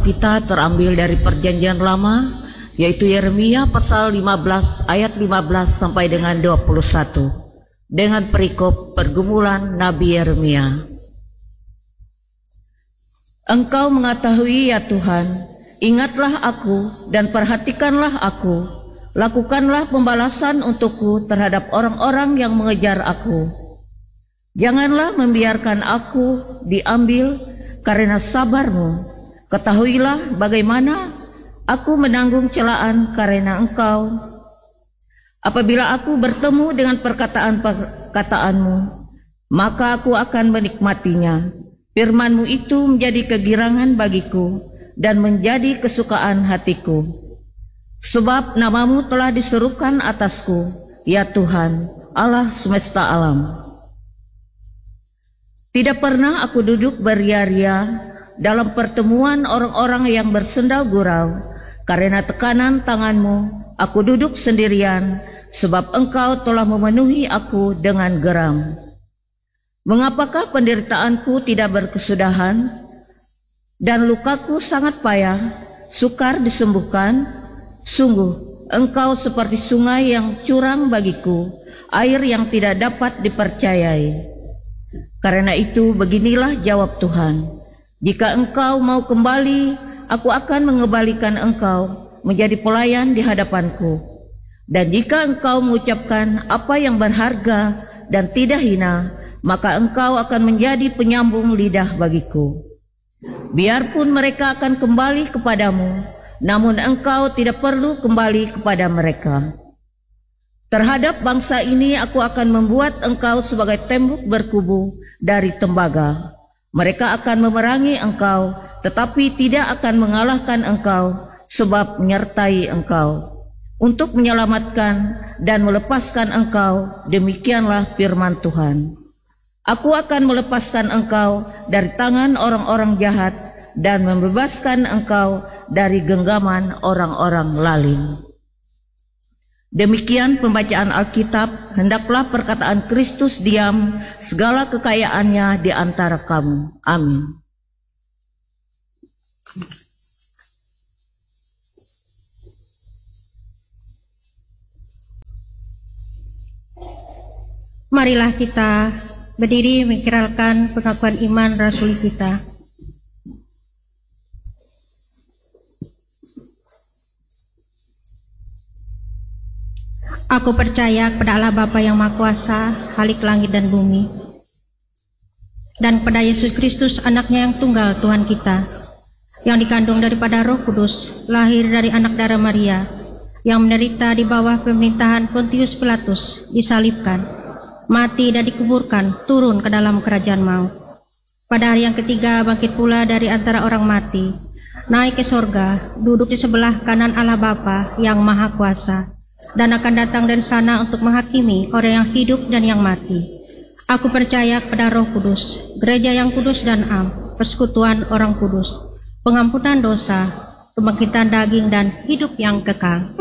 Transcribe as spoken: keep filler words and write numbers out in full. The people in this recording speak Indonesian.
kita terambil dari Perjanjian Lama, yaitu Yeremia pasal lima belas ayat lima belas sampai dengan dua puluh satu, dengan perikop pergumulan Nabi Yeremia. Engkau mengetahui ya Tuhan, ingatlah aku dan perhatikanlah aku, lakukanlah pembalasan untukku terhadap orang-orang yang mengejar aku. Janganlah membiarkan aku diambil karena sabar-Mu. Ketahuilah bagaimana aku menanggung celaan karena Engkau. Apabila aku bertemu dengan perkataan-perkataan-Mu, maka aku akan menikmatinya. Firman-Mu itu menjadi kegirangan bagiku dan menjadi kesukaan hatiku. Sebab nama-Mu telah diserukan atasku, ya Tuhan, Allah semesta alam. Tidak pernah aku duduk beria-ria dalam pertemuan orang-orang yang bersendau gurau. Karena tekanan tangan-Mu, aku duduk sendirian, sebab Engkau telah memenuhi aku dengan geram. Mengapakah penderitaanku tidak berkesudahan, dan lukaku sangat payah, sukar disembuhkan? Sungguh, Engkau seperti sungai yang curang bagiku, air yang tidak dapat dipercayai. Karena itu beginilah jawab Tuhan, jika Engkau mau kembali, aku akan mengembalikan Engkau menjadi pelayan di hadapanku. Dan jika Engkau mengucapkan apa yang berharga dan tidak hina, maka Engkau akan menjadi penyambung lidah bagiku. Biarpun mereka akan kembali kepadamu, namun Engkau tidak perlu kembali kepada mereka. Terhadap bangsa ini aku akan membuat Engkau sebagai tembok berkubu dari tembaga. Mereka akan memerangi Engkau, tetapi tidak akan mengalahkan Engkau, sebab menyertai Engkau untuk menyelamatkan dan melepaskan Engkau. Demikianlah firman Tuhan. Aku akan melepaskan Engkau dari tangan orang-orang jahat dan membebaskan Engkau dari genggaman orang-orang lalim. Demikian pembacaan Alkitab. Hendaklah perkataan Kristus diam segala kekayaannya di antara kamu. Amin. Marilah kita berdiri mengikrarkan pengakuan iman rasuli kita. Aku percaya kepada Allah Bapa yang Maha Kuasa, Khalik langit dan bumi, dan kepada Yesus Kristus, anaknya yang tunggal Tuhan kita, yang dikandung daripada Roh Kudus, lahir dari anak darah Maria, yang menderita di bawah pemerintahan Pontius Pilatus, disalibkan, mati dan dikuburkan, turun ke dalam kerajaan maut. Pada hari yang ketiga bangkit pula dari antara orang mati, naik ke sorga, duduk di sebelah kanan Allah Bapa yang Maha Kuasa, dan akan datang dari sana untuk menghakimi orang yang hidup dan yang mati. Aku percaya kepada Roh Kudus, gereja yang kudus dan am, persekutuan orang kudus, pengampunan dosa, kebangkitan daging dan hidup yang kekal.